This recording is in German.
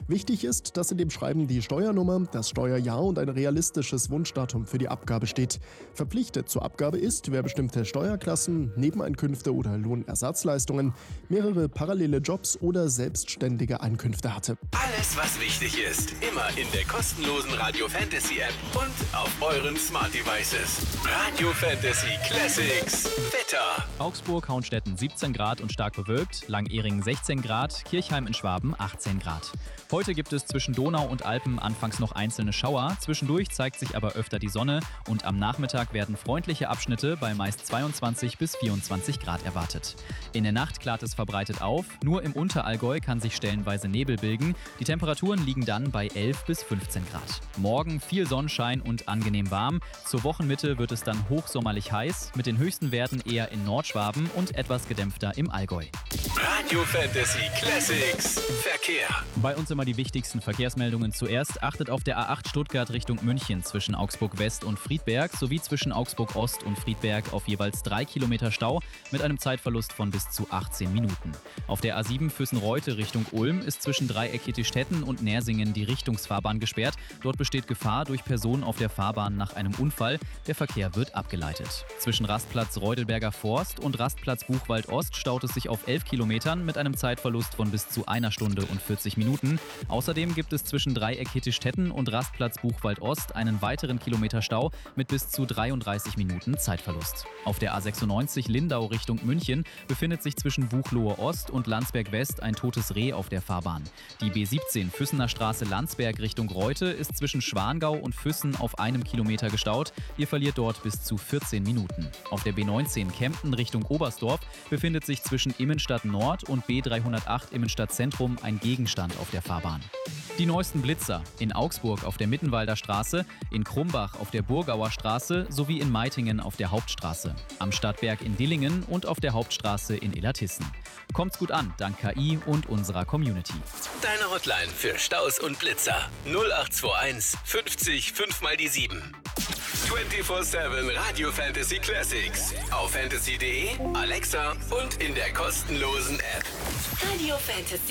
Wichtig ist, dass in dem Schreiben die Steuernummer, das Steuerjahr und ein realistisches Wunschdatum für die Abgabe steht. Verpflichtet zur Abgabe ist, wer bestimmte Steuerklassen, Nebeneinkünfte oder Lohnersatzleistungen, mehrere parallele Jobs oder selbstständige Einkünfte hatte. Alles, was wichtig ist, immer in der kostenlosen Radio Fantasy App und auf euren Smart Devices. Radio Fantasy Classics. Wetter. Augsburg-Hauenstetten 17 Grad und stark bewölkt, Langehring 16 Grad, Kirchheim in Schwaben 18 Grad. Heute gibt es zwischen Donau und Alpen anfangs noch einzelne Schauer, zwischendurch zeigt sich aber öfter die Sonne und am Nachmittag werden freundliche Abschnitte bei meist 22 bis 24 Grad erwartet. In der Nacht klart es verbreitet auf, nur im Unterallgäu kann sich stellenweise Nebel bilden, die Temperaturen liegen dann bei 11 bis 15 Grad. Morgen viel Sonnenschein und angenehm warm, zur Wochenmitte wird es dann hochsommerlich heiß, mit den höchsten Werten eher in Nordschwaben und etwas gedämpfter im Allgäu. Radio Fantasy Classics. Verkehr. Bei uns immer die wichtigsten Verkehrsmeldungen zuerst. Achtet auf der A8 Stuttgart Richtung München zwischen Augsburg West und Friedberg sowie zwischen Augsburg Ost und Friedberg auf jeweils 3 Kilometer Stau mit einem Zeitverlust von bis zu 18 Minuten. Auf der A7 Füssen-Reute Richtung Ulm ist zwischen Dreieck-Ettistetten und Nersingen die Richtungsfahrbahn gesperrt. Dort besteht Gefahr durch Personen auf der Fahrbahn nach einem Unfall. Der Verkehr wird abgeleitet. Zwischen Rastplatz Reudelberger Forst und Rastplatz Buchwald Ost staut es sich auf 11 Kilometern mit einem Zeitverlust von bis zu 1 Stunde und 40 Minuten. Außerdem gibt es zwischen Dreieck-Ettistetten und Rastplatz Buchwald Ost einen weiteren Kilometer Stau mit bis zu 33 Minuten Zeitverlust. Auf der A96 Lindau Richtung München befindet sich zwischen Buchloe Ost und Landsberg West ein totes Reh auf der Fahrbahn. Die B17 Füssener Straße Landsberg Richtung Reute ist zwischen Schwangau und Füssen auf 1 Kilometer gestaut. Ihr verliert dort bis zu 14 Minuten. Auf der B19 Kempten Richtung Oberstdorf befindet sich zwischen Immenstadt Nord und B308 Immenstadt Zentrum ein Gegenstand auf der Fahrbahn. Die neuesten Blitzer in Augsburg auf der Mittenwalder Straße, in Krumbach auf der Burgauer Straße sowie in Meitingen auf der Hauptstraße, am Stadtberg in Dillingen und auf der Hauptstraße in Illertissen. Kommt's gut an, dank KI und unserer Community. Deine Hotline für Staus und Blitzer 0821 50 5 mal die 7. 24/7 Radio Fantasy Classics. Auf fantasy.de, Alexa und in der kostenlosen App. Radio Fantasy.